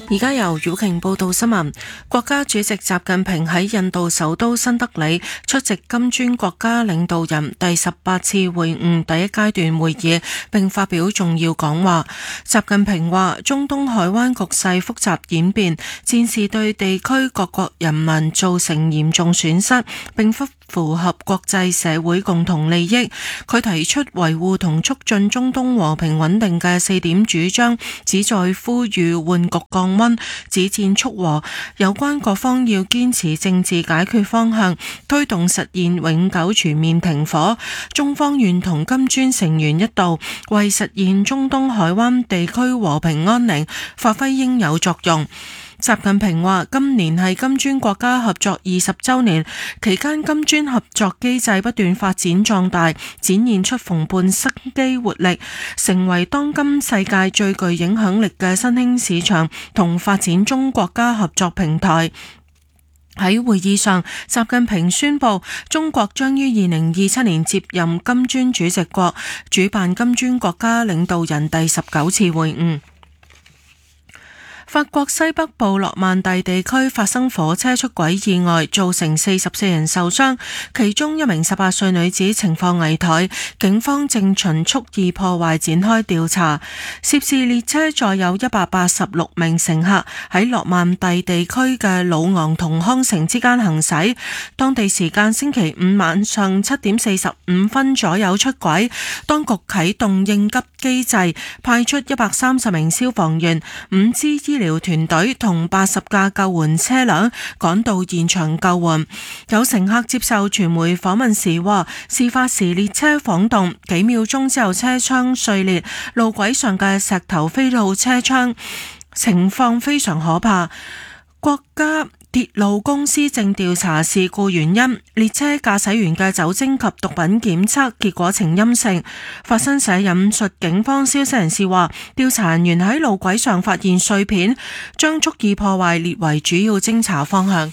而家由曉瓊報道新聞。國家主席習近平喺印度首都新德里出席金磚國家領導人第18次會晤第一階段會議，並發表重要講話。習近平話：中東海灣局勢複雜演變，戰事對地區各國人民造成嚴重損失，並不符合國際社會共同利益。佢提出維護同促進中東和平穩定嘅4點主張，旨在呼籲緩局降溫、止戰促和。有關各方要堅持政治解決方向，推動實現永久全面停火。中方願同金磚成員一道，為實現中東海灣地區和平安寧發揮應有作用。習近平話：今年係金磚國家合作20週年，期間金磚合作機制不斷發展壯大，展現出蓬勃生機活力，成為當今世界最具影響力嘅新興市場同發展中國家合作平台。喺會議上，習近平宣布中國將於2027年接任金磚主席國，主辦金磚國家領導人第19次會晤。法國西北部諾曼第地區發生火車出軌意外，造成44人受傷，其中一名18歲女子情況危殆，警方正循蓄意破壞展開調查。涉事列車載有186名乘客，喺諾曼第地區嘅魯昂同康城之間行駛，當地時間星期五晚上7點45分左右出軌，當局啟動應急機制，派出130名消防員、5支醫療團隊同80架救援車輛趕到現場救援。有乘客接受傳媒訪問時話，事發時列車晃動，幾秒鐘之後車窗碎裂，路軌上嘅石頭飛到車窗，情況非常可怕。國家鐵路公司正調查事故原因，列車駕駛員嘅酒精及毒品檢測結果呈陰性。法新社引述警方消息人士話，調查人員喺路軌上發現碎片，將蓄意破壞列為主要偵查方向。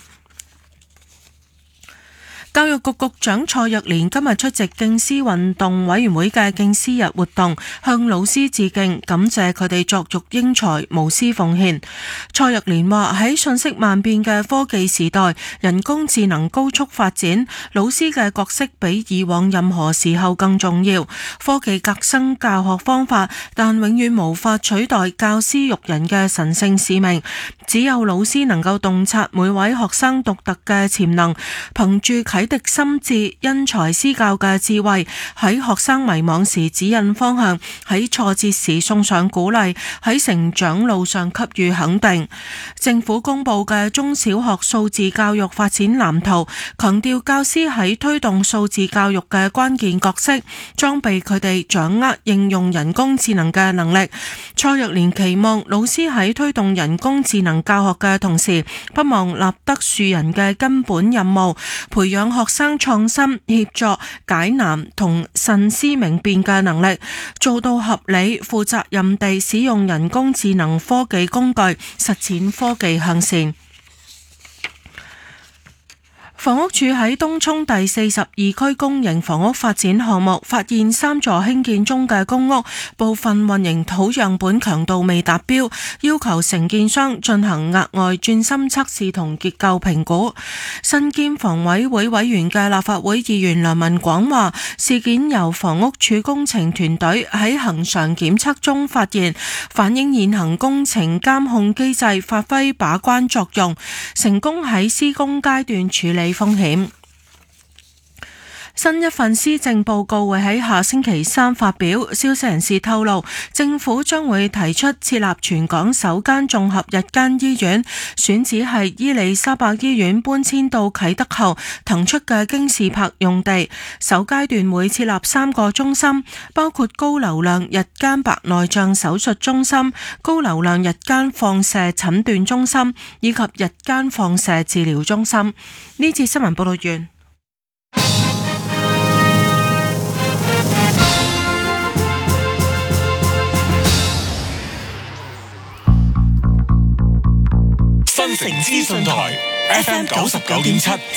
教育局局長蔡若蓮今日出席敬師運動委員會嘅敬師日活動，向老師致敬，感謝佢哋作育英才，無私奉獻。蔡若蓮話：喺信息萬變嘅科技時代，人工智能高速發展，老師嘅角色比以往任何時候更重要。科技革新教學方法，但永遠無法取代教師育人嘅神聖使命。只有老師能夠洞察每位學生獨特嘅潛能，憑住啟迪心智、因材施教嘅智慧，喺學生迷惘時指引方向，喺挫折時送上鼓勵，喺成長路上給予肯定。政府公布嘅中小學數字教育發展藍圖，強調教師喺推動數字教育嘅關鍵角色，裝備佢哋掌握應用人工智能嘅能力。蔡若蓮期望老師喺推動人工智能教學嘅同時，不忘立德樹人嘅根本任務，培養學生創新、協作、解難同慎思明辨嘅能力，做到合理、負責任地使用人工智能科技工具，實踐科技向善。房屋署喺東涌第42區公營房屋發展項目發現3座興建中嘅公屋部分混凝土樣本強度未達標，要求承建商進行額外鑽芯測試同結構評估。身兼房委會委員嘅立法會議員梁文廣話，事件由房屋署工程團隊喺恆常檢測中發現，反映現行工程監控機制發揮把關作用，成功喺施工階段處理風險。新一份施政報告會喺下星期3發表，消息人士透露，政府將會提出設立全港首間綜合日間醫院，選址係伊利沙伯醫院搬遷到啟德後騰出嘅京士柏用地。首階段會設立3個中心，包括高流量日間白內障手術中心、高流量日間放射診斷中心以及日間放射治療中心。呢節新聞報道完。 新城資訊台 FM 99.7